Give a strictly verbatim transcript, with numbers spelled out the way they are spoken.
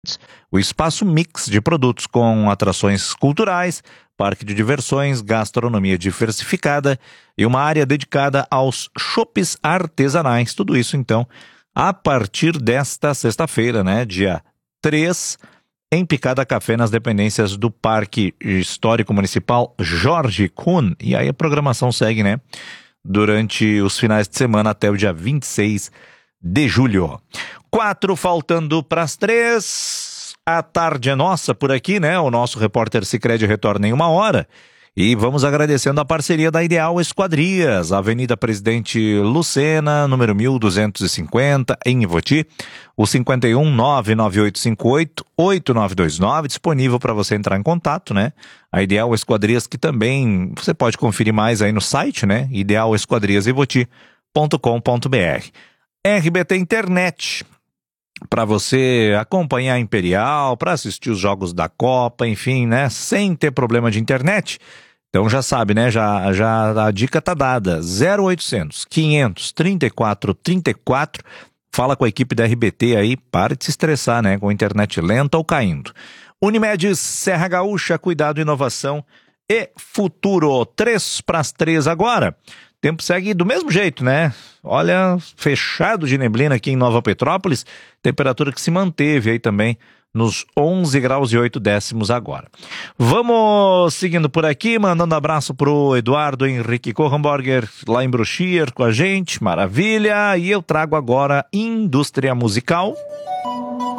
O espaço mix de produtos com atrações culturais, parque de diversões, gastronomia diversificada e uma área dedicada aos chopes artesanais. Tudo isso, então, a partir desta sexta-feira, né, dia três, em Picada Café, nas dependências do Parque Histórico Municipal Jorge Kuhn. E aí a programação segue, né, durante os finais de semana até o dia vinte e seis de julho. Quatro faltando para as três. A tarde é nossa por aqui, né? O nosso repórter Sicredi retorna em uma hora. E vamos agradecendo a parceria da Ideal Esquadrias, Avenida Presidente Lucena, número mil duzentos e cinquenta, em Ivoti, o cinco um nove nove oito cinco oito oito nove dois nove, disponível para você entrar em contato, né? A Ideal Esquadrias, que também você pode conferir mais aí no site, né? ideal esquadrias ivoti ponto com ponto b r. R B T Internet, para você acompanhar a Imperial, para assistir os jogos da Copa, enfim, né, sem ter problema de internet. Então já sabe, né, já, já a dica tá dada, zero oitocentos, quinhentos, trinta e quatro, trinta e quatro, fala com a equipe da R B T aí, para de se estressar, né, com internet lenta ou caindo. Unimed Serra Gaúcha, cuidado, inovação e futuro. Três para as três agora. Tempo segue do mesmo jeito, né? Olha, fechado de neblina aqui em Nova Petrópolis, temperatura que se manteve aí também nos onze graus e oito décimos agora. Vamos seguindo por aqui, mandando abraço pro Eduardo Henrique Kornborger, lá em Brochier com a gente, maravilha, e eu trago agora Indústria Musical.